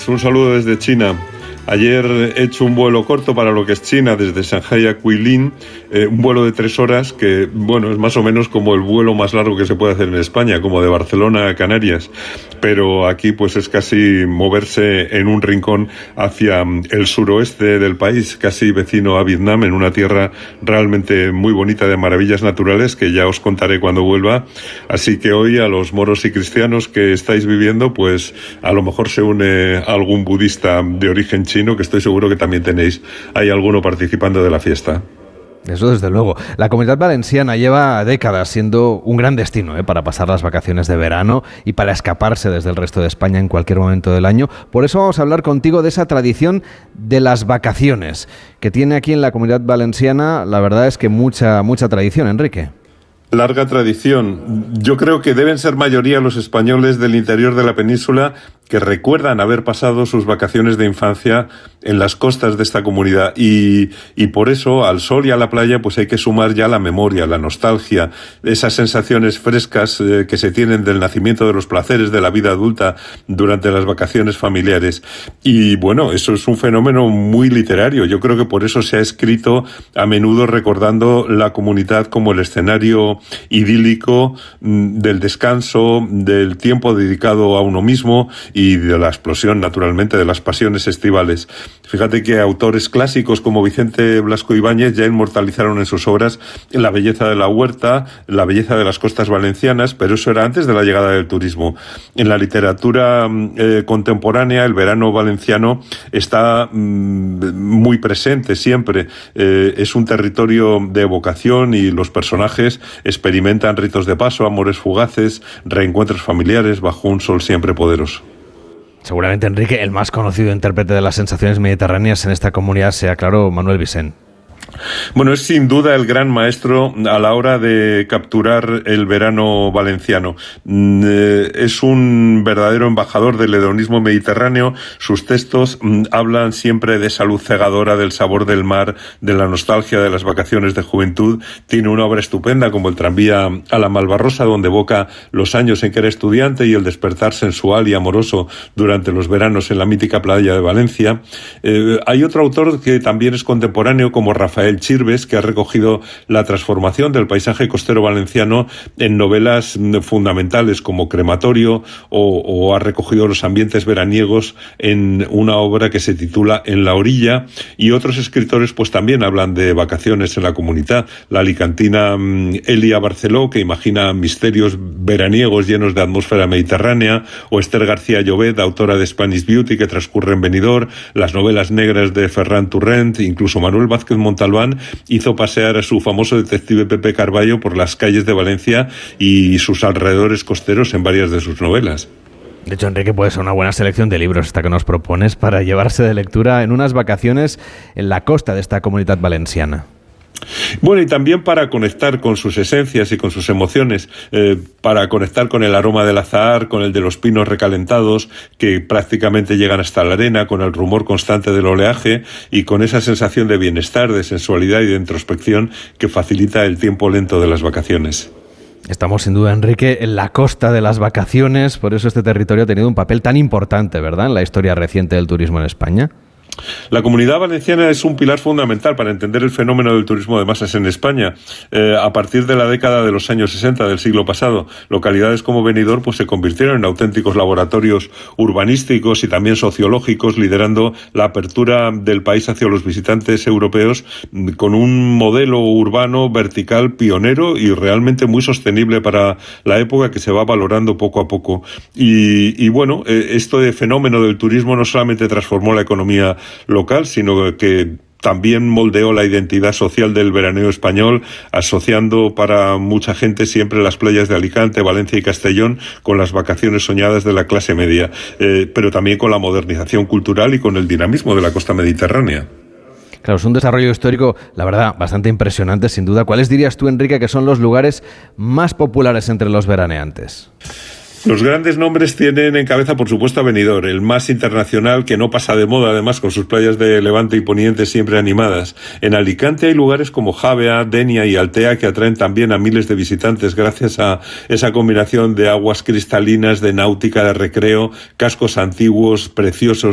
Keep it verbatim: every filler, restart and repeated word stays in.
Carlos, un saludo desde China. Ayer he hecho un vuelo corto para lo que es China, desde Shanghái a Guilin, eh, un vuelo de tres horas que, bueno, es más o menos como el vuelo más largo que se puede hacer en España, como de Barcelona a Canarias. Pero aquí pues es casi moverse en un rincón hacia el suroeste del país, casi vecino a Vietnam, en una tierra realmente muy bonita de maravillas naturales que ya os contaré cuando vuelva. Así que hoy a los moros y cristianos que estáis viviendo, pues a lo mejor se une algún budista de origen chino, que estoy seguro que también tenéis, hay alguno participando de la fiesta. Eso desde luego. La Comunidad Valenciana lleva décadas siendo un gran destino ¿eh? para pasar las vacaciones de verano y para escaparse desde el resto de España en cualquier momento del año. Por eso vamos a hablar contigo de esa tradición de las vacaciones que tiene aquí en la Comunidad Valenciana. La verdad es que mucha, mucha tradición, Enrique. Larga tradición. Yo creo que deben ser mayoría los españoles del interior de la península que recuerdan haber pasado sus vacaciones de infancia en las costas de esta comunidad y, y por eso al sol y a la playa pues hay que sumar ya la memoria, la nostalgia, esas sensaciones frescas eh, que se tienen del nacimiento de los placeres de la vida adulta durante las vacaciones familiares. Y bueno, eso es un fenómeno muy literario. Yo creo que por eso se ha escrito a menudo recordando la comunidad como el escenario idílico mmm, del descanso, del tiempo dedicado a uno mismo y de la explosión, naturalmente, de las pasiones estivales. Fíjate que autores clásicos como Vicente Blasco Ibáñez ya inmortalizaron en sus obras la belleza de la huerta, la belleza de las costas valencianas, pero eso era antes de la llegada del turismo. En la literatura eh, contemporánea, el verano valenciano está mmm, muy presente siempre. Eh, es un territorio de evocación y los personajes experimentan ritos de paso, amores fugaces, reencuentros familiares bajo un sol siempre poderoso. Seguramente, Enrique, el más conocido intérprete de las sensaciones mediterráneas en esta comunidad sea, claro, Manuel Vicent. Bueno, es sin duda el gran maestro a la hora de capturar el verano valenciano. Es un verdadero embajador del hedonismo mediterráneo. Sus textos hablan siempre de esa luz cegadora, del sabor del mar, de la nostalgia de las vacaciones de juventud. Tiene una obra estupenda como El tranvía a la Malvarrosa, donde evoca los años en que era estudiante y el despertar sensual y amoroso durante los veranos en la mítica playa de Valencia. Eh, hay otro autor que también es contemporáneo como Rafael Rafael Chirves, que ha recogido la transformación del paisaje costero valenciano en novelas fundamentales como Crematorio o, o ha recogido los ambientes veraniegos en una obra que se titula En la orilla, y otros escritores pues también hablan de vacaciones en la comunidad. La alicantina Elia Barceló, que imagina misterios veraniegos llenos de atmósfera mediterránea, o Esther García Llobet, autora de Spanish Beauty, que transcurre en Benidorm, las novelas negras de Ferran Turrent, incluso Manuel Vázquez Montalbán hizo pasear a su famoso detective Pepe Carballo por las calles de Valencia y sus alrededores costeros en varias de sus novelas. De hecho, Enrique, puede ser una buena selección de libros esta que nos propones para llevarse de lectura en unas vacaciones en la costa de esta comunidad valenciana. Bueno, y también para conectar con sus esencias y con sus emociones, eh, para conectar con el aroma del azahar, con el de los pinos recalentados que prácticamente llegan hasta la arena, con el rumor constante del oleaje y con esa sensación de bienestar, de sensualidad y de introspección que facilita el tiempo lento de las vacaciones. Estamos sin duda, Enrique, en la costa de las vacaciones, por eso este territorio ha tenido un papel tan importante, ¿verdad?, en la historia reciente del turismo en España. La Comunidad Valenciana es un pilar fundamental para entender el fenómeno del turismo de masas en España. Eh, a partir de la década de los años sesenta del siglo pasado, localidades como Benidorm pues, se convirtieron en auténticos laboratorios urbanísticos y también sociológicos, liderando la apertura del país hacia los visitantes europeos con un modelo urbano vertical pionero y realmente muy sostenible para la época, que se va valorando poco a poco. Y, y bueno, eh, este fenómeno del turismo no solamente transformó la economía local, sino que también moldeó la identidad social del veraneo español, asociando para mucha gente siempre las playas de Alicante, Valencia y Castellón con las vacaciones soñadas de la clase media, eh, pero también con la modernización cultural y con el dinamismo de la costa mediterránea. Claro, es un desarrollo histórico, la verdad, bastante impresionante, sin duda. ¿Cuáles dirías tú, Enrique, que son los lugares más populares entre los veraneantes? Los grandes nombres tienen en cabeza, por supuesto, a Benidorm, el más internacional, que no pasa de moda, además, con sus playas de Levante y Poniente siempre animadas. En Alicante hay lugares como Javea, Denia y Altea que atraen también a miles de visitantes gracias a esa combinación de aguas cristalinas, de náutica, de recreo, cascos antiguos, preciosos